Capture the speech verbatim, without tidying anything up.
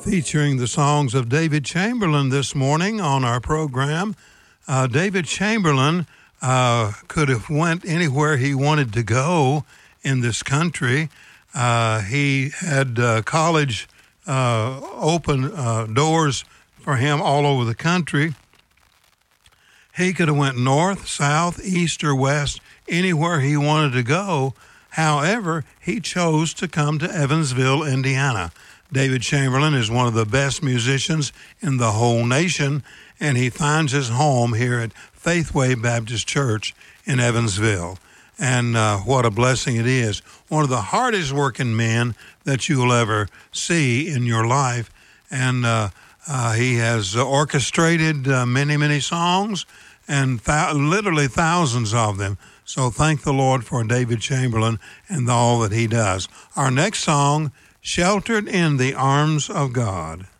featuring the songs of David Chamberlain this morning on our program. Uh, David Chamberlain uh, could have went anywhere he wanted to go in this country. Uh, he had uh, college uh, open uh, doors for him all over the country. He could have went north, south, east, or west, anywhere he wanted to go. However, he chose to come to Evansville, Indiana. David Chamberlain is one of the best musicians in the whole nation, and he finds his home here at Faithway Baptist Church in Evansville. And uh, what a blessing it is. One of the hardest working men that you'll ever see in your life. And uh, uh, he has orchestrated uh, many, many songs, and th- literally thousands of them. So thank the Lord for David Chamberlain and all that he does. Our next song, Sheltered in the Arms of God.